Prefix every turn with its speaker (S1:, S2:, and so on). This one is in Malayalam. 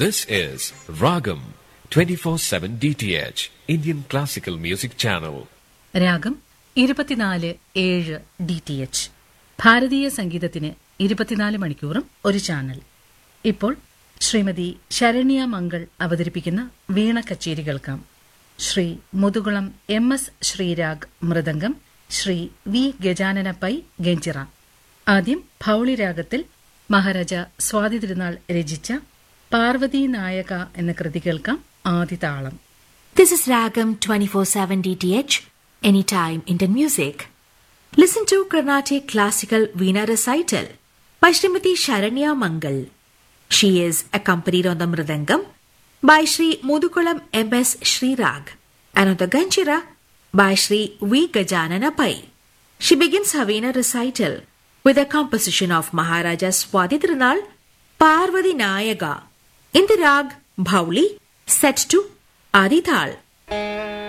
S1: This is Ragam 24/7 DTH Indian Classical Music Channel.
S2: രാഗം 24/7 DTH ഭാരതീയ സംഗീതത്തിന് 24 മണിക്കൂറും ഒരു ചാനൽ. ഇപ്പോൾ ശ്രീമതി ശരണ്യ മംഗൾ അവതരിപ്പിക്കുന്ന വീണ കച്ചേരി കേൾക്കാം. Shri Muthukulam MS Sreerag mridangam, Shri V Gajanana pi ganjira. ആദ്യം ഭൗളി രാഗത്തിൽ മഹാരാജ സ്വാതി തിരുനാൾ രചിച്ച പാർവതി നായക എന്ന കൃതി കേൾക്കാം. ആദിതാളം.
S3: This is Ragam 24/7 DTH, anytime Indian music. Listen to Carnatic Classical Veena Recital by Srimati Sharanya Mangal. She is accompanied on the Mridangam by Sri Mudukulam MS Srirag and on the Ganchira by Sri V Gajanana Pai. She begins her Veena recital with a composition of Maharaja Swati Tirunal, Parvati Nayaga, in the rag Bhauli, set to Adi Tal.